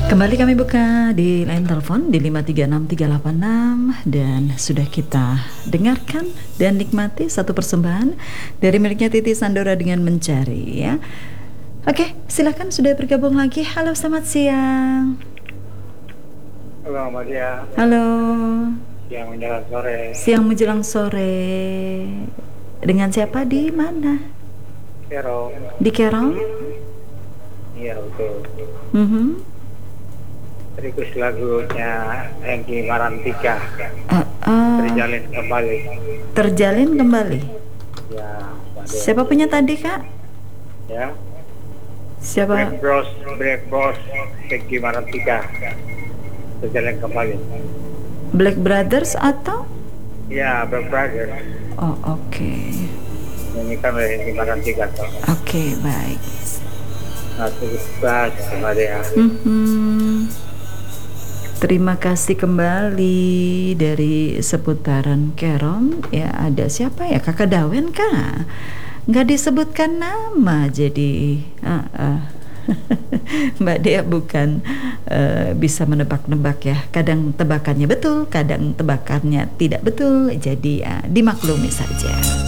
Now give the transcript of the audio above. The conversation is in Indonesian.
Kembali kami buka di line telepon di 5363386 dan sudah kita dengarkan dan nikmati satu persembahan dari miliknya Titi Sandora dengan Mencari ya. Oke, silakan sudah bergabung lagi. Halo, selamat siang. Halo Mbak Dia. Halo. Siang menjelang sore. Siang menjelang sore. Dengan siapa di mana? Kerong. Di Kerong? Iya betul. Terus lagunya Hengki Marantika. Terjalin kembali. Terjalin kembali. Ya. Mbak Dia. Siapa punya tadi, Kak? Ya. Siapa? Black Bros, Hengki Marantika. Terjalin kembali. Black Brothers atau? Ya, Black Brothers. Oh, oke. Nyanyikan oleh Hengki Marantika. Oke, baik. Nah, terus bahas Mbak Dia. Terima kasih kembali dari seputaran Kerong. Ya, ada siapa ya? Kakak Dawen kah? Nggak disebutkan nama, jadi Mbak Dea bukan bisa menebak-nebak ya. Kadang tebakannya betul, kadang tebakannya tidak betul. Jadi dimaklumi saja.